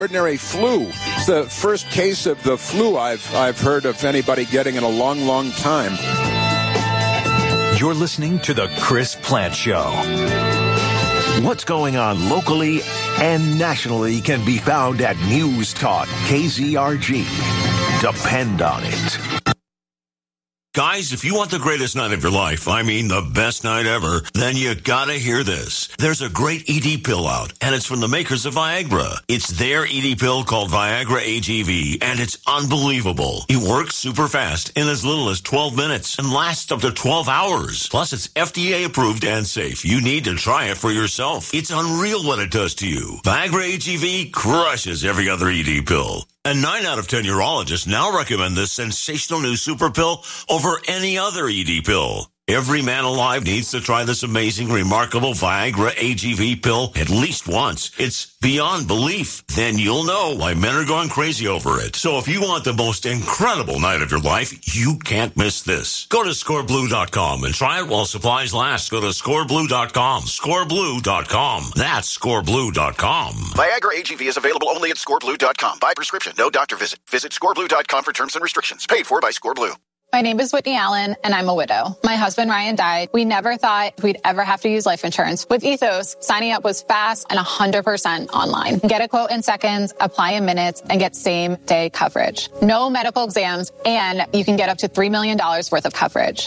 Ordinary flu. It's the first case of the flu I've heard of anybody getting in a long, long time. You're listening to The Chris Plante Show. What's going on locally and nationally can be found at News Talk KZRG. Depend on it. Guys, if you want the greatest night of your life, I mean the best night ever, then you gotta hear this. There's a great ED pill out, and it's from the makers of Viagra. It's their ED pill called Viagra AGV, and it's unbelievable. It works super fast in as little as 12 minutes and lasts up to 12 hours. Plus, it's FDA approved and safe. You need to try it for yourself. It's unreal what it does to you. Viagra AGV crushes every other ED pill. And 9 out of 10 urologists now recommend this sensational new super pill over any other ED pill. Every man alive needs to try this amazing, remarkable Viagra AGV pill at least once. It's beyond belief. Then you'll know why men are going crazy over it. So if you want the most incredible night of your life, you can't miss this. Go to scoreblue.com and try it while supplies last. Go to scoreblue.com. Scoreblue.com. That's scoreblue.com. Viagra AGV is available only at scoreblue.com. By prescription, no doctor visit. Visit scoreblue.com for terms and restrictions. Paid for by ScoreBlue. My name is Whitney Allen, and I'm a widow. My husband, Ryan, died. We never thought we'd ever have to use life insurance. With Ethos, signing up was fast and 100% online. Get a quote in seconds, apply in minutes, and get same-day coverage. No medical exams, and you can get up to $3 million worth of coverage.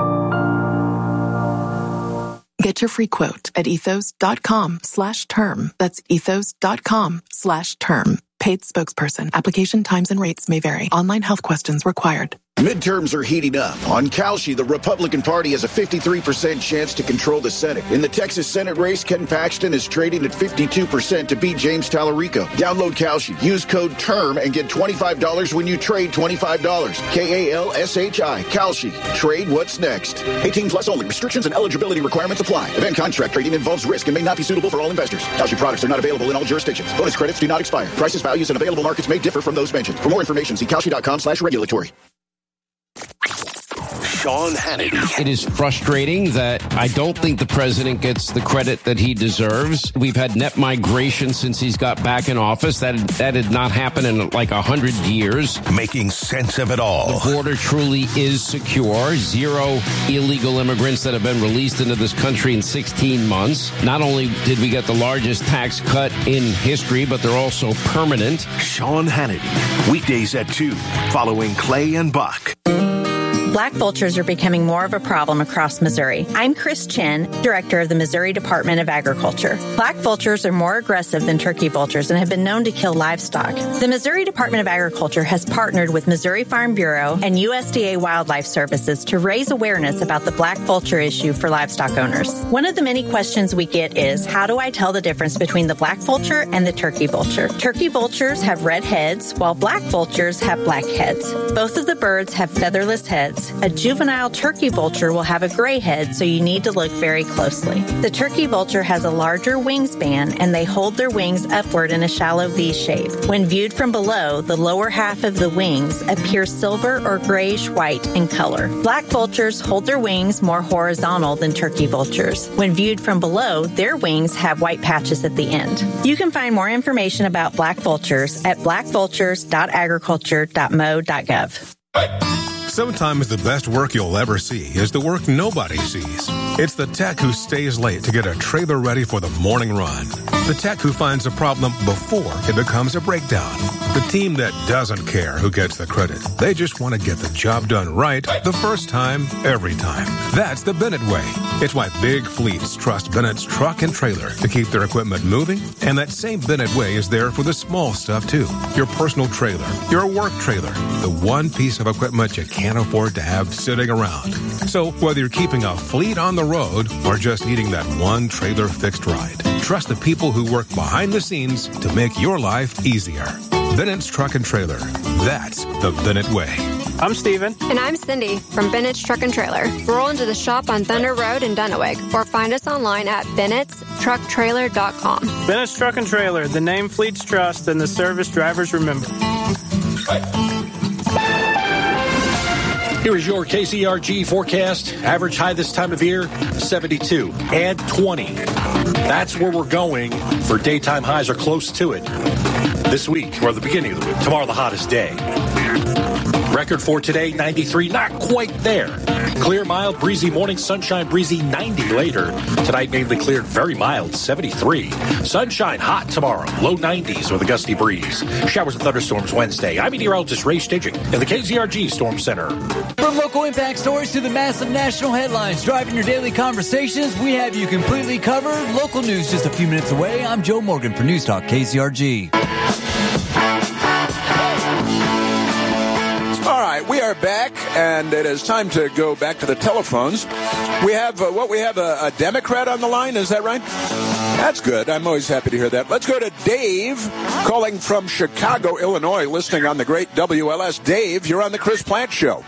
Get your free quote at ethos.com/term. That's ethos.com/term. Paid spokesperson. Application times and rates may vary. Online health questions required. Midterms are heating up. On Kalshi, the Republican Party has a 53% chance to control the Senate. In the Texas Senate race, Ken Paxton is trading at 52% to beat James Tallarico. Download Kalshi. Use code TERM and get $25 when you trade $25. KALSHI. Kalshi. Trade what's next. 18 plus only. Restrictions and eligibility requirements apply. Event contract trading involves risk and may not be suitable for all investors. Kalshi products are not available in all jurisdictions. Bonus credits do not expire. Prices, values, and available markets may differ from those mentioned. For more information, see kalshi.com/regulatory. Sean Hannity. It is frustrating that I don't think the president gets the credit that he deserves. We've had net migration since he's got back in office. That did not happen in like 100 years. Making sense of it all. The border truly is secure. 0 illegal immigrants that have been released into this country in 16 months. Not only did we get the largest tax cut in history, but they're also permanent. Sean Hannity. Weekdays at 2, following Clay and Buck. Black vultures are becoming more of a problem across Missouri. I'm Chris Chen, director of the Missouri Department of Agriculture. Black vultures are more aggressive than turkey vultures and have been known to kill livestock. The Missouri Department of Agriculture has partnered with Missouri Farm Bureau and USDA Wildlife Services to raise awareness about the black vulture issue for livestock owners. One of the many questions we get is, how do I tell the difference between the black vulture and the turkey vulture? Turkey vultures have red heads, while black vultures have black heads. Both of the birds have featherless heads. A juvenile turkey vulture will have a gray head, so you need to look very closely. The turkey vulture has a larger wingspan, and they hold their wings upward in a shallow V shape. When viewed from below, the lower half of the wings appears silver or grayish-white in color. Black vultures hold their wings more horizontal than turkey vultures. When viewed from below, their wings have white patches at the end. You can find more information about black vultures at blackvultures.agriculture.mo.gov. Sometimes the best work you'll ever see is the work nobody sees. It's the tech who stays late to get a trailer ready for the morning run. The tech who finds a problem before it becomes a breakdown. The team that doesn't care who gets the credit. They just want to get the job done right the first time, every time. That's the Bennett way. It's why big fleets trust Bennett's truck and trailer to keep their equipment moving. And that same Bennett way is there for the small stuff too. Your personal trailer, your work trailer, the one piece of equipment you can't afford to have sitting around. So whether you're keeping a fleet on the road or just needing that one trailer fixed right, trust the people who work behind the scenes to make your life easier. Bennett's Truck and Trailer. That's the Bennett way. I'm Steven. And I'm Cindy from Bennett's Truck and Trailer. Roll into the shop on Thunder Road in Dunaweg or find us online at bennettstrucktrailer.com. Bennett's Truck and Trailer, the name fleets trust and the service drivers remember. Here is your KZRG forecast. Average high this time of year, 72. Add 20. That's where we're going for daytime highs or close to it. this week, or the beginning of the week. Tomorrow, the hottest day. Record for today, 93, not quite there. Clear, mild, breezy morning, sunshine, breezy, 90 later. Tonight, mainly cleared, very mild, 73. Sunshine, hot tomorrow, low 90s with a gusty breeze. Showers and thunderstorms Wednesday. I'm meteorologist Ray Staging in the KZRG Storm Center. From local impact stories to the massive national headlines driving your daily conversations, we have you completely covered. Local news just a few minutes away. I'm Joe Morgan for News Talk KZRG. All right, we are back, and it is time to go back to the telephones. We have a Democrat on the line, is that right? That's good. I'm always happy to hear that. Let's go to Dave, calling from Chicago, Illinois, listening on the great WLS. Dave, you're on the Chris Plante Show.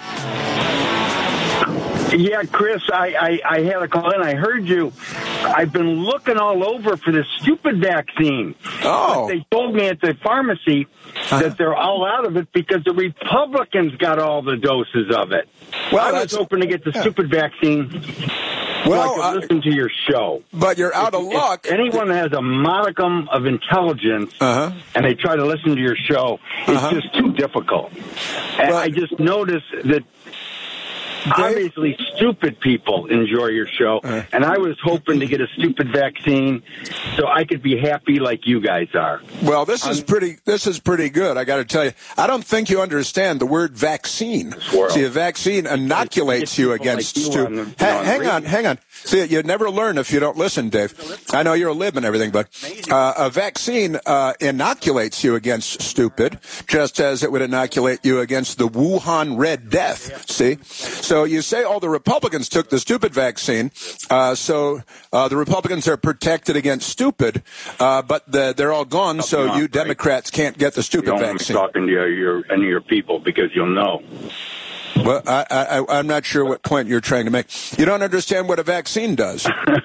Yeah, Chris, I had a call in. I heard you. I've been looking all over for this stupid vaccine. Oh. But they told me at the pharmacy that they're all out of it because the Republicans got all the doses of it. Well, I was hoping to get the stupid vaccine so I could listen to your show. But you're out of luck. If anyone has a modicum of intelligence and they try to listen to your show, it's just too difficult. And I just noticed that obviously stupid people enjoy your show, and I was hoping to get a stupid vaccine so I could be happy like you guys are. Well, this is pretty good, I got to tell you. I don't think you understand the word vaccine. See, a vaccine inoculates you against stupid. Hang on. See, you never learn if you don't listen, Dave. I know you're a lib and everything, but a vaccine inoculates you against stupid, just as it would inoculate you against the Wuhan Red Death. See? So you say, the Republicans took the stupid vaccine, so the Republicans are protected against stupid, but they're all gone, so you Democrats can't get the stupid vaccine. I'm talking to any of your people because you'll know. Well, I'm not sure what point you're trying to make. You don't understand what a vaccine does.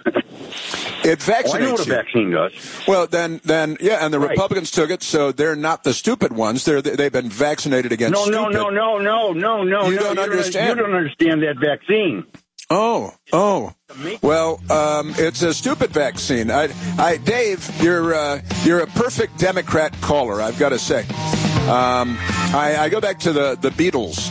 It vaccinates I know what a vaccine does. Well, then, yeah, and the Republicans took it, so they're not the stupid ones. They've been vaccinated against stupid. No. You don't understand. You don't understand that vaccine. Oh. Well, it's a stupid vaccine. Dave, you're a perfect Democrat caller, I've got to say. I go back to the Beatles,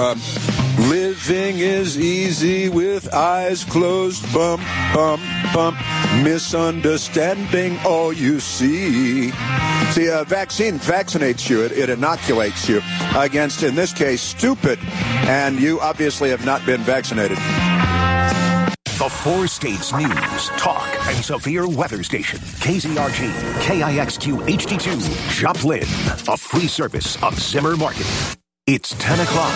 living is easy with eyes closed, bump, bump, bump, misunderstanding all you see. See, a vaccine vaccinates you. It inoculates you against, in this case, stupid, and you obviously have not been vaccinated. The four states news, talk, and severe weather station. KZRG, KIXQ HD2, Joplin, a free service of Zimmer Market. It's 10 o'clock.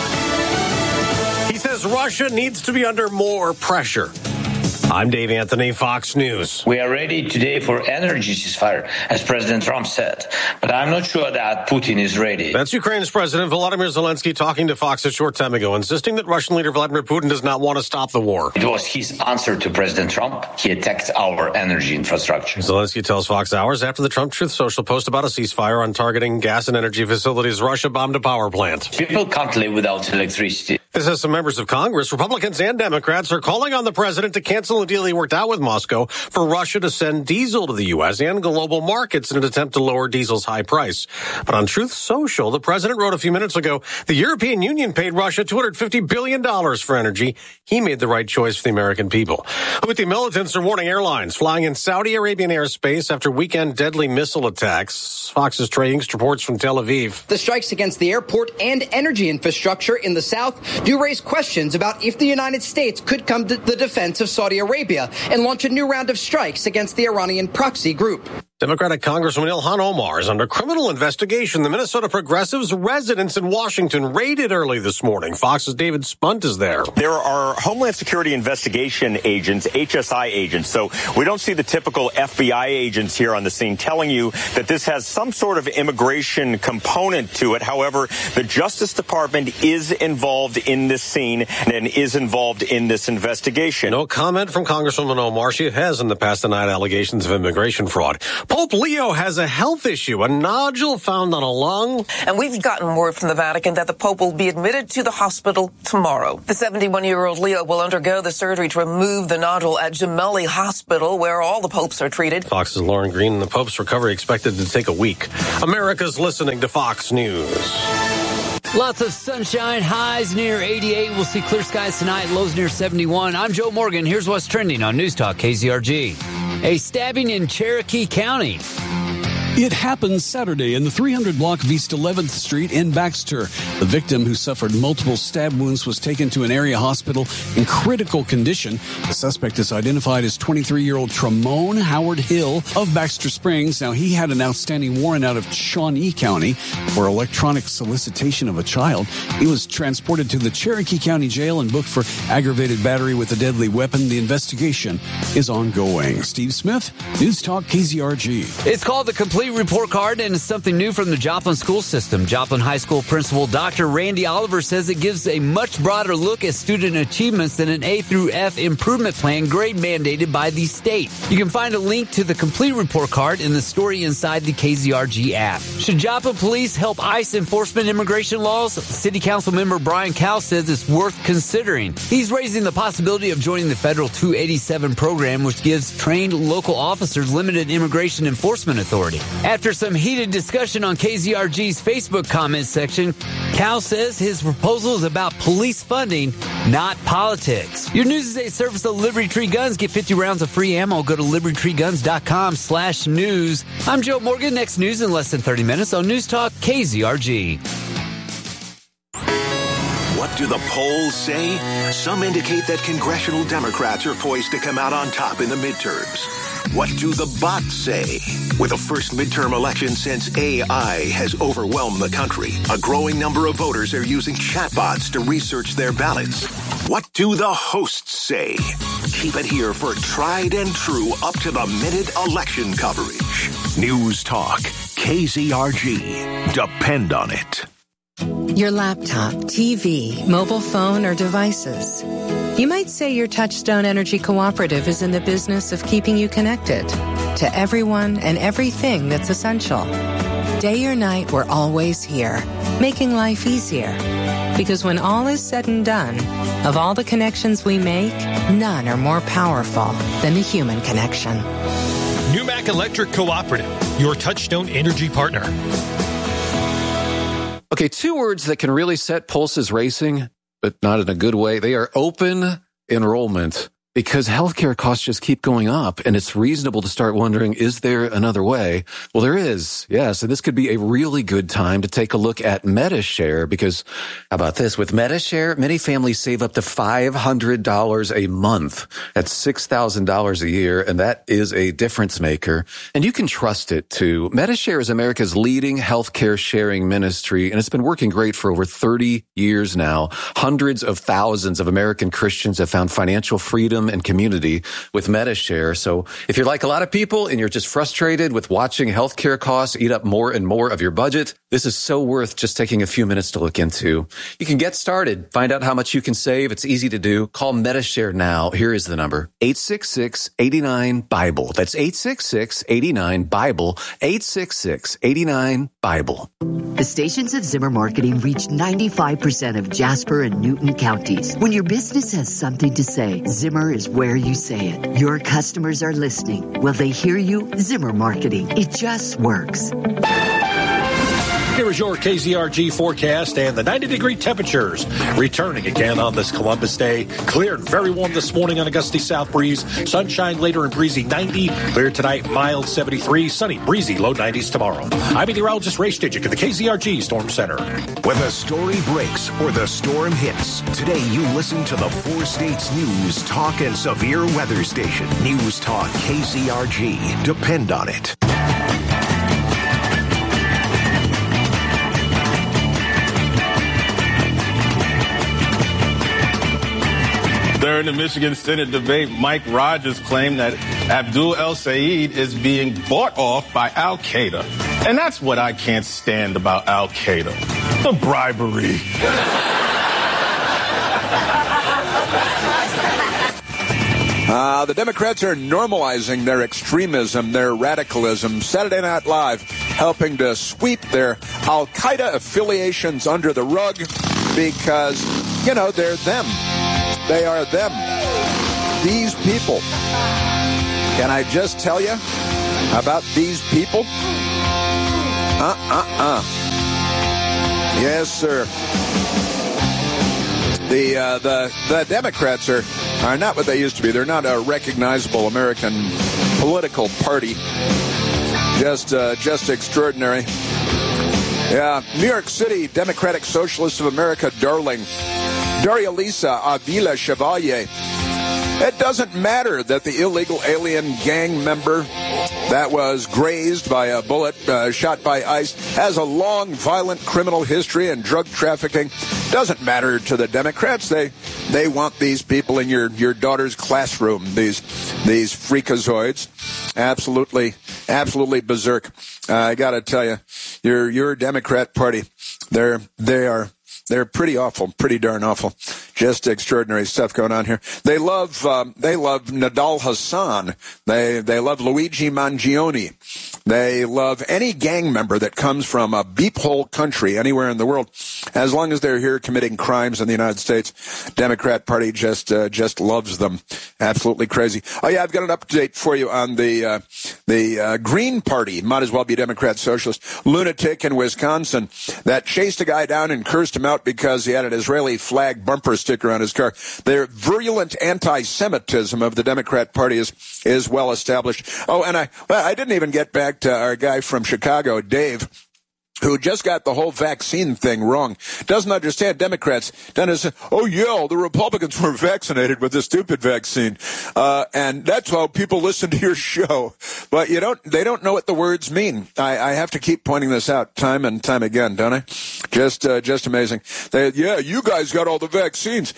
He says Russia needs to be under more pressure. I'm Dave Anthony, Fox News. We are ready today for energy ceasefire, as President Trump said. But I'm not sure that Putin is ready. That's Ukraine's President Volodymyr Zelensky talking to Fox a short time ago, insisting that Russian leader Vladimir Putin does not want to stop the war. It was his answer to President Trump. He attacked our energy infrastructure. Zelensky tells Fox hours after the Trump Truth Social post about a ceasefire on targeting gas and energy facilities. Russia bombed a power plant. People can't live without electricity. This has some members of Congress, Republicans and Democrats, are calling on the president to cancel a deal he worked out with Moscow for Russia to send diesel to the U.S. and global markets in an attempt to lower diesel's high price. But on Truth Social, the president wrote a few minutes ago, the European Union paid Russia $250 billion for energy. He made the right choice for the American people. Houthi militants are warning airlines flying in Saudi Arabian airspace after weekend deadly missile attacks. Fox's Trey Inkst reports from Tel Aviv. The strikes against the airport and energy infrastructure in the south do raise questions about if the United States could come to the defense of Saudi Arabia and launch a new round of strikes against the Iranian proxy group. Democratic Congresswoman Ilhan Omar is under criminal investigation. The Minnesota Progressives' residence in Washington raided early this morning. Fox's David Spunt is there. There are Homeland Security investigation agents, HSI agents, so we don't see the typical FBI agents here on the scene telling you that this has some sort of immigration component to it. However, the Justice Department is involved in this scene and is involved in this investigation. No comment from Congresswoman Omar. She has in the past denied allegations of immigration fraud. Pope Leo has a health issue, a nodule found on a lung. And we've gotten word from the Vatican that the Pope will be admitted to the hospital tomorrow. The 71-year-old Leo will undergo the surgery to remove the nodule at Gemelli Hospital, where all the popes are treated. Fox's Lauren Green. The Pope's recovery expected to take a week. America's listening to Fox News. Lots of sunshine, highs near 88. We'll see clear skies tonight, lows near 71. I'm Joe Morgan. Here's what's trending on News Talk KZRG. A stabbing in Cherokee County. It happened Saturday in the 300 block of East 11th Street in Baxter. The victim, who suffered multiple stab wounds, was taken to an area hospital in critical condition. The suspect is identified as 23-year-old Tramone Howard Hill of Baxter Springs. Now, he had an outstanding warrant out of Shawnee County for electronic solicitation of a child. He was transported to the Cherokee County Jail and booked for aggravated battery with a deadly weapon. The investigation is ongoing. Steve Smith, News Talk KZRG. It's called the Complete Report Card, and it's something new from the Joplin school system. Joplin High School Principal Dr. Randy Oliver says it gives a much broader look at student achievements than an A through F improvement plan grade mandated by the state. You can find a link to the Complete Report Card in the story inside the KZRG app. Should Joplin police help ICE enforcement immigration laws? City Council member Brian Cowell says it's worth considering. He's raising the possibility of joining the federal 287 program, which gives trained local officers limited immigration enforcement authority. After some heated discussion on KZRG's Facebook comments section, Cal says his proposal is about police funding, not politics. Your news is a service of Liberty Tree Guns. Get 50 rounds of free ammo. Go to libertytreeguns.com/news. I'm Joe Morgan. Next news in less than 30 minutes on News Talk KZRG. What do the polls say? Some indicate that congressional Democrats are poised to come out on top in the midterms. What do the bots say? With the first midterm election since AI has overwhelmed the country, a growing number of voters are using chatbots to research their ballots. What do the hosts say? Keep it here for tried and true, up-to-the-minute election coverage. News Talk, KZRG. Depend on it. Your laptop, TV, mobile phone, or devices. You might say your Touchstone Energy Cooperative is in the business of keeping you connected to everyone and everything that's essential. Day or night, we're always here, making life easier. Because when all is said and done, of all the connections we make, none are more powerful than the human connection. NewMac Electric Cooperative, your Touchstone Energy partner. Okay, two words that can really set pulses racing, but not in a good way. They are open enrollment, because healthcare costs just keep going up, and it's reasonable to start wondering, is there another way? Well, there is, yes, and this could be a really good time to take a look at Medi-Share, because how about this? With Medi-Share, many families save up to $500 a month. That's $6,000 a year, and that is a difference maker, and you can trust it, too. Medi-Share is America's leading healthcare sharing ministry, and it's been working great for over 30 years now. Hundreds of thousands of American Christians have found financial freedom and community with Medi-Share. So if you're like a lot of people and you're just frustrated with watching healthcare costs eat up more and more of your budget, this is so worth just taking a few minutes to look into. You can get started. Find out how much you can save. It's easy to do. Call Medi-Share now. Here is the number. 866-89-BIBLE. That's 866-89-BIBLE. 866-89-BIBLE. The stations of Zimmer Marketing reach 95% of Jasper and Newton counties. When your business has something to say, Zimmer is where you say it. Your customers are listening. Will they hear you? Zimmer Marketing. It just works. Here is your KZRG forecast and the 90-degree temperatures returning again on this Columbus Day. Clear and very warm this morning on a gusty south breeze. Sunshine later and breezy 90. Clear tonight, mild 73. Sunny, breezy, low 90s tomorrow. I'm meteorologist Ray Stidgick at the KZRG Storm Center. When the story breaks or the storm hits, today you listen to the 4 States News Talk and Severe Weather Station. News Talk KZRG. Depend on it. During the Michigan Senate debate, Mike Rogers claimed that Abdul El-Sayed is being bought off by Al-Qaeda. And that's what I can't stand about Al-Qaeda. The bribery. The Democrats are normalizing their extremism, their radicalism. Saturday Night Live helping to sweep their Al-Qaeda affiliations under the rug because, they're them. They are them. These people. Can I just tell you about these people? Yes, sir. The Democrats are not what they used to be. They're not a recognizable American political party. Just extraordinary. Yeah, New York City Democratic Socialists of America darling, Daria Lisa Avila Chevalier. It doesn't matter that the illegal alien gang member that was grazed by a bullet shot by ICE has a long, violent criminal history and drug trafficking. Doesn't matter to the Democrats. They want these people in your daughter's classroom. These freakazoids, absolutely berserk. I got to tell you, your Democrat Party, they're pretty awful, pretty darn awful. Just extraordinary stuff going on here. They love Nadal Hassan. They love Luigi Mangione. They love any gang member that comes from a beep hole country anywhere in the world, as long as they're here committing crimes in the United States. Democrat Party just loves them. Absolutely crazy. Oh yeah, I've got an update for you on the Green Party. Might as well be Democrat Socialist lunatic in Wisconsin that chased a guy down and cursed him out because he had an Israeli flag bumper sticker on his car. Their virulent anti-Semitism of the Democrat Party is well established. Oh, and I didn't even get back to our guy from Chicago, Dave, who just got the whole vaccine thing wrong. Doesn't understand Democrats. Oh yeah, the Republicans were vaccinated with the stupid vaccine. And that's how people listen to your show. But they don't know what the words mean. I have to keep pointing this out time and time again, don't I? Just amazing. You guys got all the vaccines.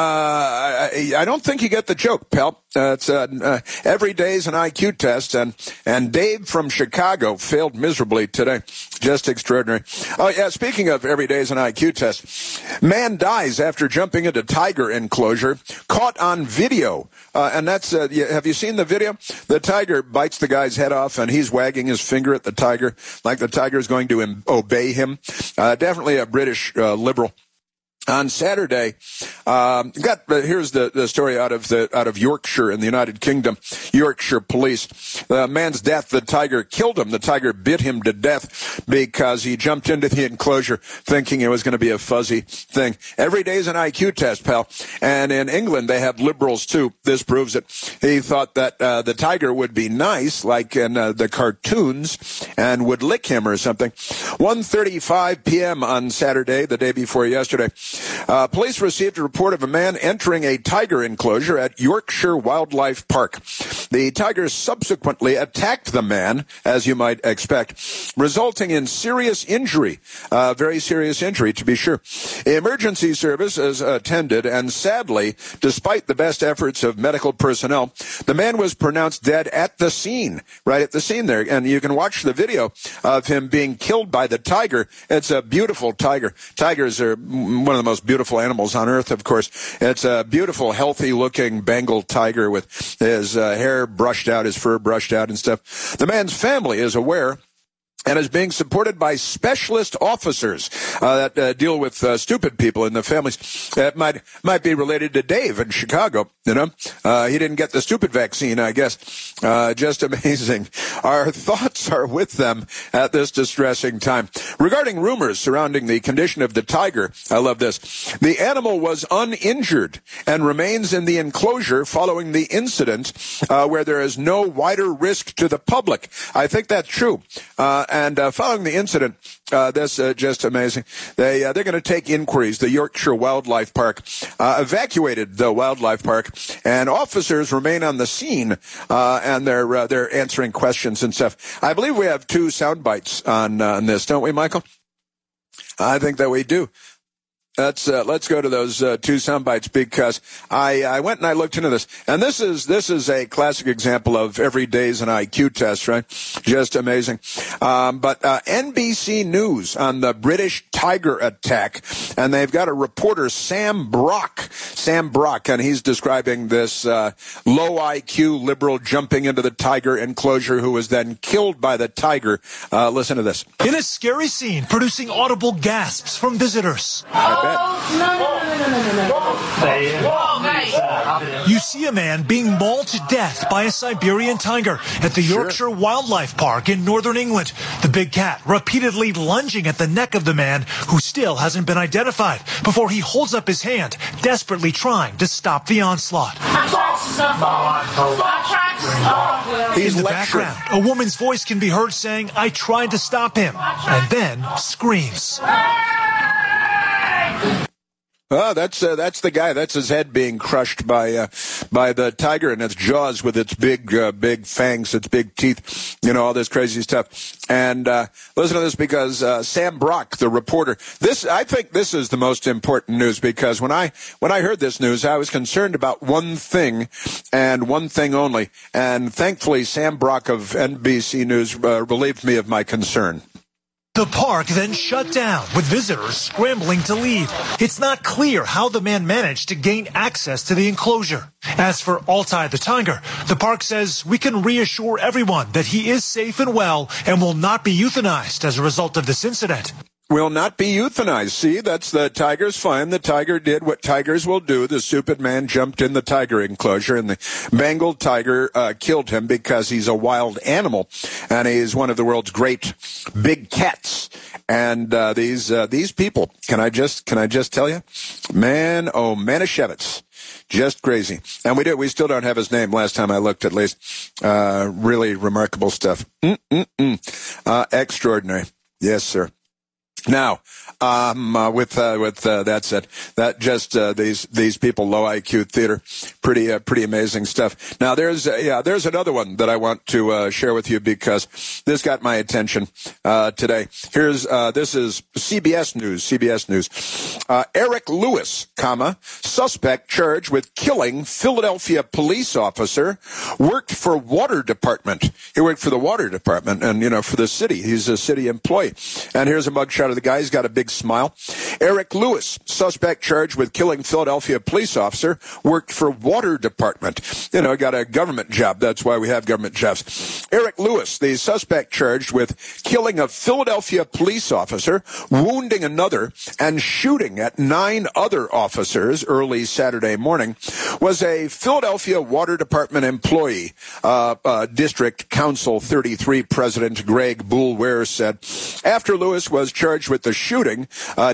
I don't think you get the joke, pal. It's every day's an IQ test, and Dave from Chicago failed miserably today. Just extraordinary. Oh yeah, speaking of every day's an IQ test, man dies after jumping into tiger enclosure, caught on video. And that's have you seen the video? The tiger bites the guy's head off, and he's wagging his finger at the tiger like the tiger is going to obey him. Definitely a British liberal. On Saturday, here's the story out of Yorkshire in the United Kingdom. Yorkshire police. The man's death, the tiger killed him. The tiger bit him to death because he jumped into the enclosure thinking it was going to be a fuzzy thing. Every day's an IQ test, pal. And in England, they have liberals too. This proves it. He thought that the tiger would be nice, like in the cartoons, and would lick him or something. 1:35 p.m. on Saturday, the day before yesterday. Police received a report of a man entering a tiger enclosure at Yorkshire Wildlife Park. The tiger subsequently attacked the man, as you might expect, resulting in serious injury, very serious injury to be sure. Emergency services attended, and sadly, despite the best efforts of medical personnel, the man was pronounced dead at the scene, right at the scene there. And you can watch the video of him being killed by the tiger. It's a beautiful tiger. Tigers are one of the most beautiful animals on earth, of course. It's a beautiful, healthy-looking Bengal tiger with his hair brushed out, his fur brushed out and stuff. The man's family is aware and is being supported by specialist officers that deal with stupid people in the families. That might be related to Dave in Chicago, He didn't get the stupid vaccine, I guess. Just amazing. Our thoughts are with them at this distressing time. Regarding rumors surrounding the condition of the tiger, I love this. The animal was uninjured and remains in the enclosure following the incident where there is no wider risk to the public. I think that's true. And following the incident, that's just amazing. They're going to take inquiries. The Yorkshire Wildlife Park evacuated the wildlife park, and officers remain on the scene, and they're answering questions and stuff. I believe we have 2 sound bites on this, don't we, Michael? I think that we do. Let's go to those 2 sound bites because I went and I looked into this, and this is a classic example of every day's an IQ test, right? Just amazing. But NBC News on the British tiger attack, and they've got a reporter, Sam Brock, and he's describing this low IQ liberal jumping into the tiger enclosure who was then killed by the tiger. Listen to this. In a scary scene, producing audible gasps from visitors. You see a man being mauled to death by a Siberian tiger at the Yorkshire Wildlife Park in northern England. The big cat repeatedly lunging at the neck of the man, who still hasn't been identified, before he holds up his hand, desperately trying to stop the onslaught. In the background, a woman's voice can be heard saying, "I tried to stop him," and then screams. Oh, that's the guy. That's his head being crushed by the tiger, and its jaws with its big fangs, its big teeth, all this crazy stuff. And listen to this, because Sam Brock, the reporter, I think this is the most important news, because when I heard this news, I was concerned about one thing and one thing only, and thankfully Sam Brock of NBC News relieved me of my concern. The park then shut down, with visitors scrambling to leave. It's not clear how the man managed to gain access to the enclosure. As for Altai the tiger, the park says we can reassure everyone that he is safe and well and will not be euthanized as a result of this incident. Will not be euthanized. See, that's the tiger's fine. The tiger did what tigers will do. The stupid man jumped in the tiger enclosure, and the Bengal tiger killed him because he's a wild animal, and he's one of the world's great big cats. And these people, can I just tell you, man, oh, Manischewitz, just crazy. And we still don't have his name. Last time I looked, at least. Really remarkable stuff. Extraordinary. Yes, sir. Now, with that said, that just these people, low IQ theater, pretty amazing stuff. Now, there's another one that I want to share with you, because this got my attention today. This is CBS News. Eric Lewis, suspect charged with killing Philadelphia police officer, worked for water department. He worked for the water department, and for the city. He's a city employee. And here's a mugshot of the guy. He's got a big smile. Eric Lewis, suspect charged with killing Philadelphia police officer, worked for water department. Got a government job. That's why we have government jobs. Eric Lewis, the suspect charged with killing a Philadelphia police officer, wounding another, and shooting at 9 other officers early Saturday morning, was a Philadelphia Water Department employee. District Council 33 President Greg Boulware said. After Lewis was charged with the shooting,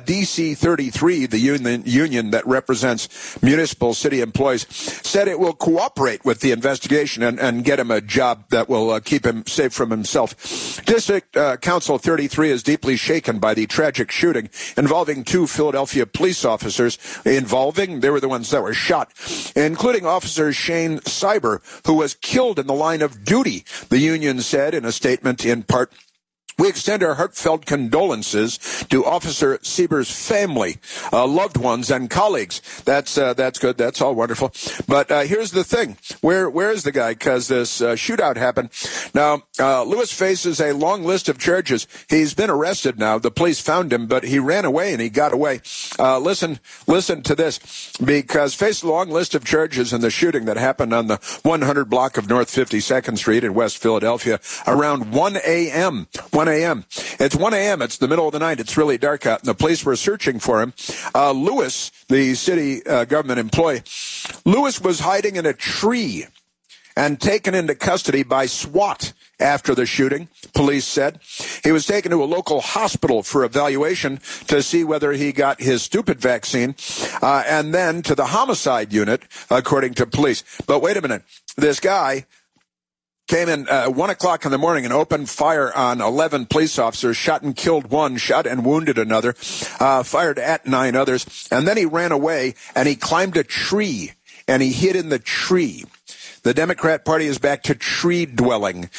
DC 33, the union that represents municipal city employees, said it will cooperate with the investigation and get him a job that will keep him safe from himself. District Council 33 is deeply shaken by the tragic shooting involving 2 Philadelphia police officers. They were the ones that were shot, including Officer Shane Cyber, who was killed in the line of duty. The union said in a statement, in part, "We extend our heartfelt condolences to Officer Sieber's family, loved ones, and colleagues." That's good. That's all wonderful. But here's the thing: where is the guy? Because this shootout happened. Now, Lewis faces a long list of charges. He's been arrested now. The police found him, but he ran away and he got away. Listen to this, because faced a long list of charges in the shooting that happened on the 100 block of North 52nd Street in West Philadelphia around 1 a.m. It's 1 a.m. It's the middle of the night. It's really dark out, and the police were searching for him. Lewis, the city government employee, Lewis was hiding in a tree and taken into custody by SWAT after the shooting, police said. He was taken to a local hospital for evaluation to see whether he got his stupid vaccine, and then to the homicide unit, according to police. But wait a minute. This guy came in 1 o'clock in the morning and opened fire on 11 police officers, shot and killed one, shot and wounded another, fired at 9 others, and then he ran away and he climbed a tree and he hid in the tree. The Democrat Party is back to tree-dwelling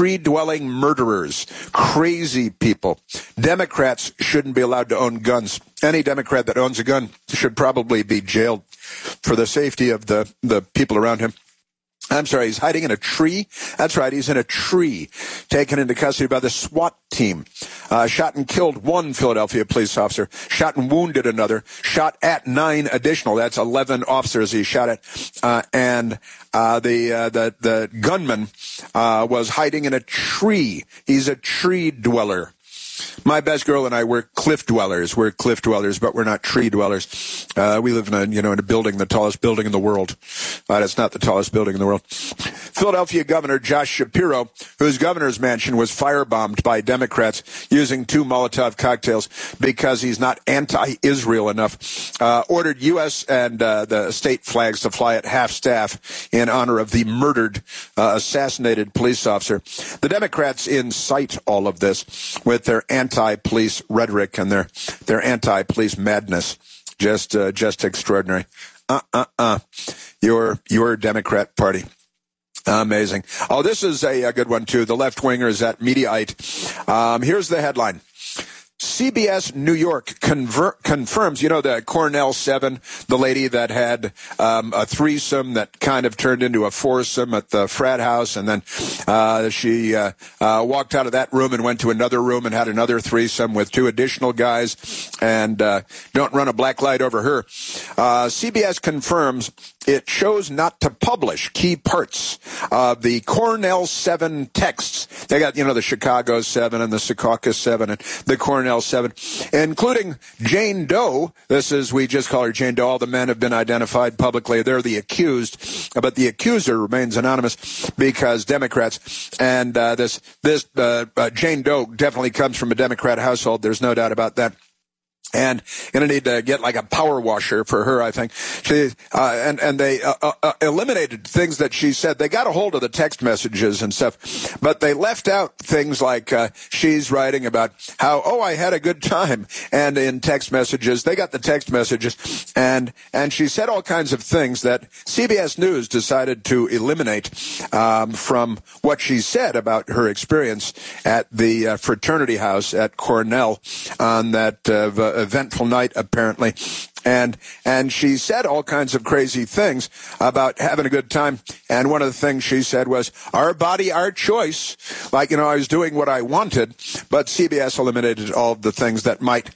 murderers, crazy people. Democrats shouldn't be allowed to own guns. Any Democrat that owns a gun should probably be jailed for the safety of the people around him. I'm sorry, he's hiding in a tree. That's right, he's in a tree, taken into custody by the SWAT team. Shot and killed one Philadelphia police officer, shot and wounded another, shot at 9 additional. That's 11 officers he shot at. And the gunman was hiding in a tree. He's a tree dweller. My best girl and I, we're cliff dwellers. We're cliff dwellers, but we're not tree dwellers. We live in a building, the tallest building in the world. But it's not the tallest building in the world. Philadelphia Governor Josh Shapiro, whose governor's mansion was firebombed by Democrats using 2 Molotov cocktails because he's not anti-Israel enough, ordered U.S. and the state flags to fly at half-staff in honor of the murdered, assassinated police officer. The Democrats incite all of this with their anti-police rhetoric and their anti-police madness. Just extraordinary. Your Democrat Party. Amazing. Oh, this is a good one, too. The left-wingers at Mediaite. Here's the headline. CBS New York confirms, the Cornell 7, the lady that had a threesome that kind of turned into a foursome at the frat house, and then she walked out of that room and went to another room and had another threesome with 2 additional guys, and don't run a black light over her. CBS confirms it chose not to publish key parts of the Cornell 7 texts. They got, the Chicago 7 and the Secaucus 7 and the Cornell 7, including Jane Doe. We just call her Jane Doe. All the men have been identified publicly. They're the accused, but the accuser remains anonymous because Democrats. And this Jane Doe definitely comes from a Democrat household. There's no doubt about that. And going to need to get like a power washer for her, I think. And they eliminated things that she said. They got a hold of the text messages and stuff, but they left out things like she's writing about how, I had a good time. And in text messages, they got the text messages, and she said all kinds of things that CBS News decided to eliminate from what she said about her experience at the fraternity house at Cornell on that eventful night, apparently. And she said all kinds of crazy things about having a good time. And one of the things she said was, our body, our choice. Like, I was doing what I wanted, but CBS eliminated all of the things that might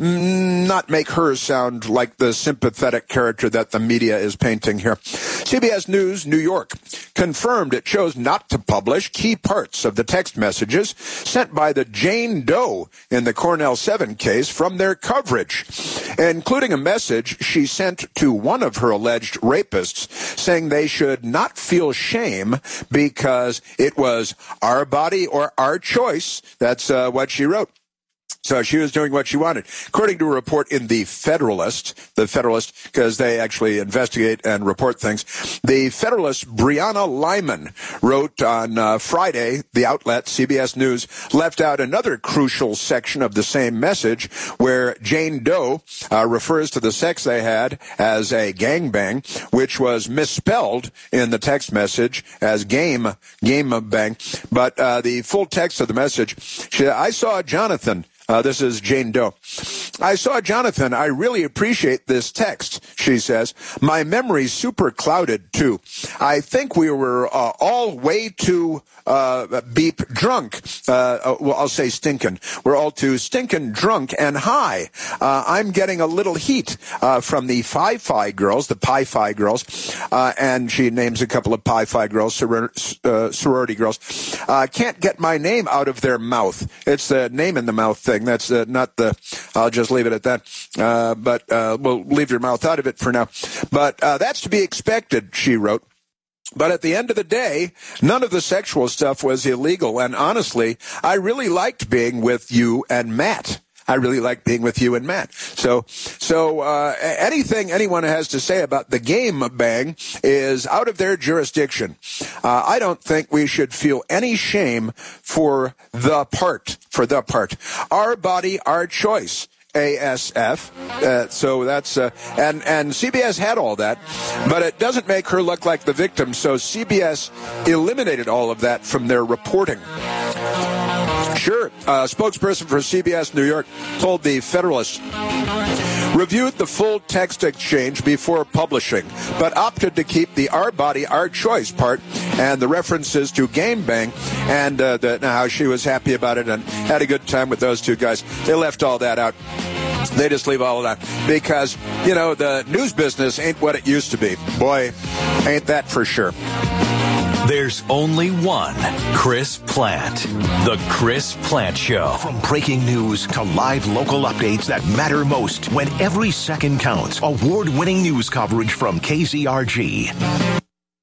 not make her sound like the sympathetic character that the media is painting here. CBS News New York confirmed it chose not to publish key parts of the text messages sent by the Jane Doe in the Cornell 7 case from their coverage, including a message she sent to one of her alleged rapists saying they should not feel shame because it was our body or our choice. That's what she wrote. So she was doing what she wanted. According to a report in the Federalist, because they actually investigate and report things, the Federalist Brianna Lyman wrote on Friday, the outlet, CBS News, left out another crucial section of the same message where Jane Doe refers to the sex they had as a gangbang, which was misspelled in the text message as game bang. But the full text of the message, I saw Jonathan. This is Jane Doe. I saw Jonathan. I really appreciate this text, she says. My memory's super clouded, too. I think we were all way too beep drunk. I'll say stinkin'. We're all too stinkin' drunk and high. I'm getting a little heat from the Pi-Phi girls, the Pi-Phi girls, and she names a couple of Pi-Phi girls, sorority girls. Can't get my name out of their mouth. It's the name in the mouth thing. That's not the, I'll just leave it at that. But we'll leave your mouth out of it for now. But that's to be expected, she wrote. But at the end of the day, none of the sexual stuff was illegal. And honestly, I really liked being with you and Matt. So anything anyone has to say about the game bang is out of their jurisdiction. I don't think we should feel any shame for the part. Our body, our choice. ASF. So that's, and CBS had all that, but it doesn't make her look like the victim. So CBS eliminated all of that from their reporting. Sure. A spokesperson for CBS New York told the Federalist, reviewed the full text exchange before publishing, but opted to keep the Our Body, Our Choice part and the references to Game Bang and how she was happy about it and had a good time with those two guys. They left all that out. They just leave all of that because, the news business ain't what it used to be. Boy, ain't that for sure. There's only one Chris Plant. The Chris Plant Show. From breaking news to live local updates that matter most when every second counts. Award-winning news coverage from KZRG.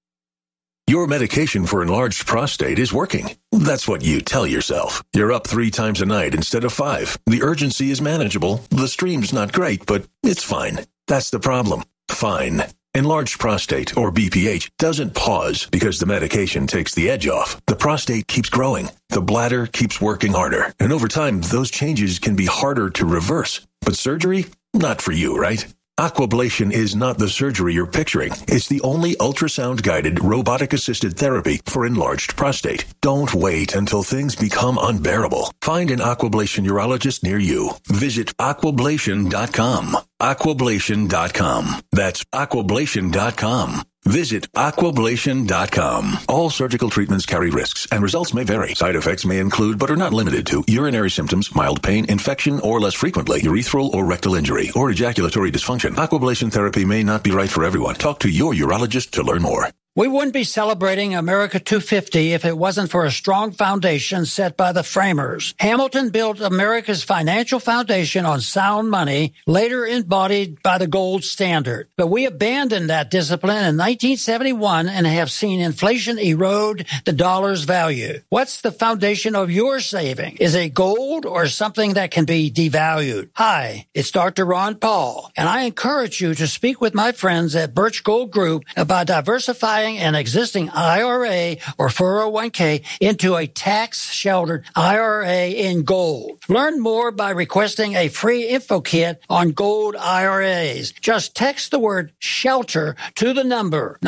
Your medication for enlarged prostate is working. That's what you tell yourself. You're up 3 times a night instead of 5. The urgency is manageable. The stream's not great, but it's fine. That's the problem. Fine. Enlarged prostate, or BPH, doesn't pause because the medication takes the edge off. The prostate keeps growing. The bladder keeps working harder. And over time, those changes can be harder to reverse. But surgery? Not for you, right? Aquablation is not the surgery you're picturing. It's the only ultrasound-guided, robotic-assisted therapy for enlarged prostate. Don't wait until things become unbearable. Find an Aquablation urologist near you. Visit aquablation.com. Aquablation.com. That's aquablation.com. Visit aquablation.com. All surgical treatments carry risks, and results may vary. Side effects may include, but are not limited to, urinary symptoms, mild pain, infection, or less frequently, urethral or rectal injury, or ejaculatory dysfunction. Aquablation therapy may not be right for everyone. Talk to your urologist to learn more. We wouldn't be celebrating America 250 if it wasn't for a strong foundation set by the framers. Hamilton built America's financial foundation on sound money, later embodied by the gold standard. But we abandoned that discipline in 1971 and have seen inflation erode the dollar's value. What's the foundation of your saving? Is it gold or something that can be devalued? Hi, it's Dr. Ron Paul, and I encourage you to speak with my friends at Birch Gold Group about diversifying an existing IRA or 401k into a tax-sheltered IRA in gold. Learn more by requesting a free info kit on gold IRAs. Just text the word SHELTER to the number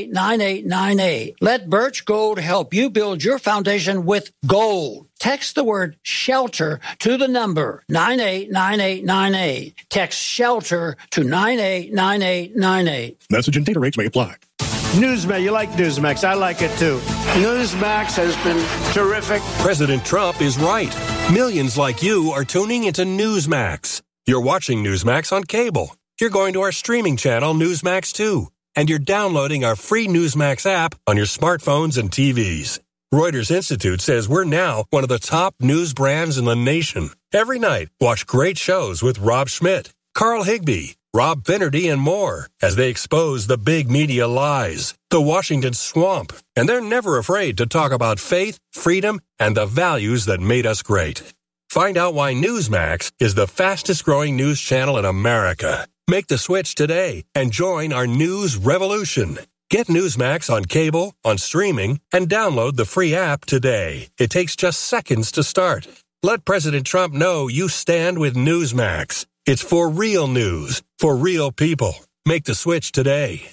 989898. Let Birch Gold help you build your foundation with gold. Text the word SHELTER to the number 989898. Text SHELTER to 989898. Message and data rates may apply. Newsmax, you like Newsmax. I like it too. Newsmax has been terrific. President Trump is right. Millions like you are tuning into Newsmax. You're watching Newsmax on cable. You're going to our streaming channel, Newsmax 2. And you're downloading our free Newsmax app on your smartphones and TVs. Reuters Institute says we're now one of the top news brands in the nation. Every night, watch great shows with Rob Schmidt, Carl Higbie, Rob Finnerty, and more as they expose the big media lies, the Washington swamp, and they're never afraid to talk about faith, freedom, and the values that made us great. Find out why Newsmax is the fastest-growing news channel in America. Make the switch today and join our news revolution. Get Newsmax on cable, on streaming, and download the free app today. It takes just seconds to start. Let President Trump know you stand with Newsmax. It's for real news, for real people. Make the switch today.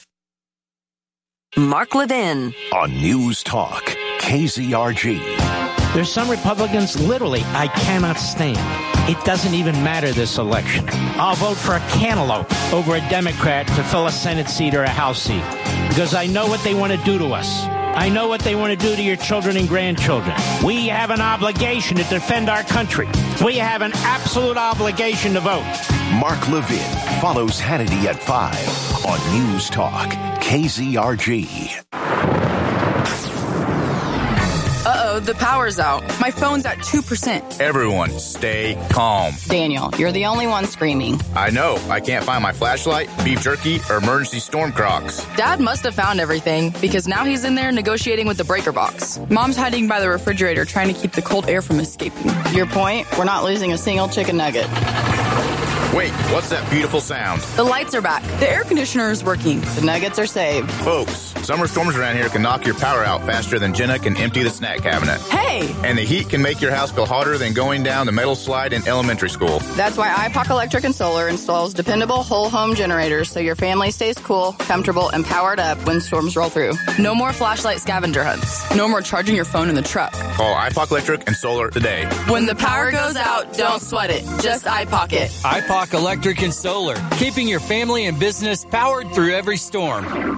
Mark Levin. On News Talk, KZRG. There's some Republicans, literally, I cannot stand. It doesn't even matter this election. I'll vote for a cantaloupe over a Democrat to fill a Senate seat or a House seat. Because I know what they want to do to us. I know what they want to do to your children and grandchildren. We have an obligation to defend our country. We have an absolute obligation to vote. Mark Levin follows Hannity at 5 on News Talk, KZRG. Uh-oh, the power's out. My phone's at 2%. Everyone, stay calm. Daniel, you're the only one screaming. I know. I can't find my flashlight, beef jerky, or emergency storm Crocs. Dad must have found everything, because now he's in there negotiating with the breaker box. Mom's hiding by the refrigerator trying to keep the cold air from escaping. Your point? We're not losing a single chicken nugget. Wait, what's that beautiful sound? The lights are back. The air conditioner is working. The nuggets are saved. Folks, Summer storms around here can knock your power out faster than Jenna can empty the snack cabinet. Hey! And the heat can make your house feel hotter than going down the metal slide in elementary school. That's why IPOC Electric and Solar installs dependable whole home generators so your family stays cool, comfortable, and powered up when storms roll through. No more flashlight scavenger hunts. No more charging your phone in the truck. Call IPOC Electric and Solar today. When the power goes out, don't sweat it. Just IPOC it. IPOC Electric and Solar, keeping your family and business powered through every storm.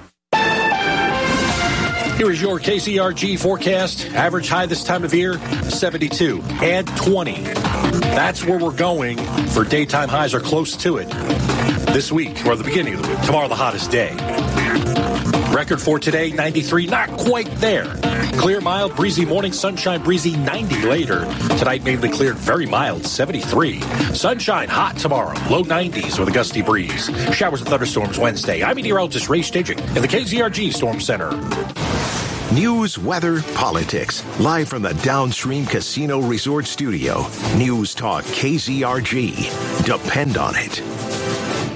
Here is your KCRG forecast. Average high this time of year, 72. Add 20. That's where we're going for daytime highs or close to it this week, or the beginning of the week. Tomorrow, the hottest day. Record for today, 93. Not quite there. Clear, mild, breezy morning. Sunshine, breezy, 90 later. Tonight, mainly cleared, very mild, 73. Sunshine, hot tomorrow. Low 90s with a gusty breeze. Showers and thunderstorms Wednesday. I'm meteorologist Ray Staging in the KZRG Storm Center. News, weather, politics. Live from the Downstream Casino Resort Studio. News Talk KZRG. Depend on it.